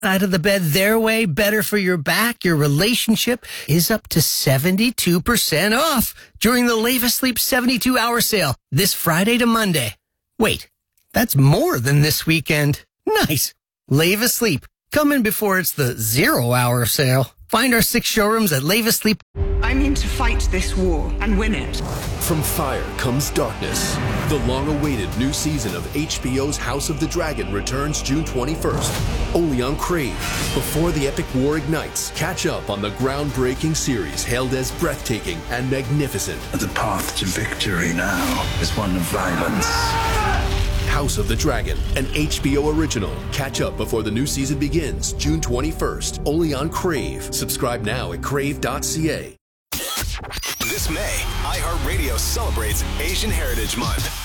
out of the bed their way, better for your back, your relationship, is up to 72% off during the Leva Sleep 72-hour sale this Friday to Monday. Wait, that's more than this weekend. Nice. Leva Sleep. Come in before it's the 0-hour sale. Find our 6 showrooms at Leva Sleep. I'm in to fight this war and win it. From fire comes darkness. The long-awaited new season of HBO's House of the Dragon returns June 21st, only on Crave. Before the epic war ignites, catch up on the groundbreaking series hailed as breathtaking and magnificent. The path to victory now is one of violence. House of the Dragon, an HBO original. Catch up before the new season begins, June 21st, only on Crave. Subscribe now at crave.ca. This May, iHeartRadio celebrates Asian Heritage Month.